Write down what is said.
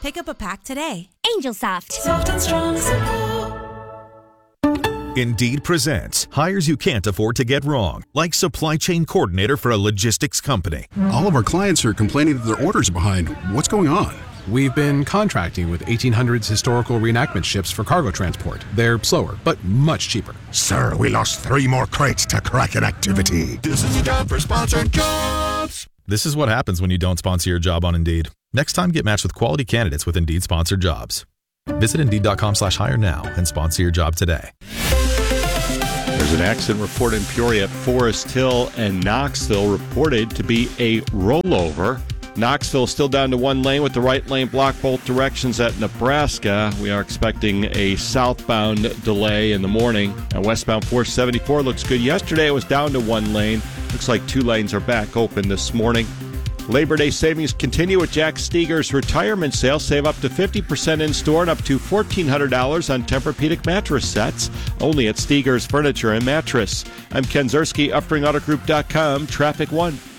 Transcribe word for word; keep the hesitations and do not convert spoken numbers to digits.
Pick up a pack today. Angel Soft. Soft and strong support. Indeed presents hires you can't afford to get wrong, like supply chain coordinator for a logistics company. All of our clients are complaining that their orders are behind. What's going on? We've been contracting with eighteen hundreds historical reenactment ships for cargo transport. They're slower, but much cheaper. Sir, we lost three more crates to Kraken activity. This is a job for sponsored jobs. This is what happens when you don't sponsor your job on Indeed. Next time, get matched with quality candidates with Indeed sponsored jobs. Visit Indeed.com slash hire now and sponsor your job today. There's an accident report in Peoria at Forest Hill and Knoxville reported to be a rollover. Knoxville still down to one lane with the right lane blocked both directions at Nebraska. We are expecting a southbound delay in the morning. And westbound four seventy-four looks good. Yesterday it was down to one lane. Looks like two lanes are back open this morning. Labor Day savings continue with Jack Steger's retirement sale. Save up to fifty percent in store and up to fourteen hundred dollars on Tempur-Pedic mattress sets. Only at Steger's Furniture and Mattress. I'm Ken Zerski, Uppering Auto Group dot com, Traffic One.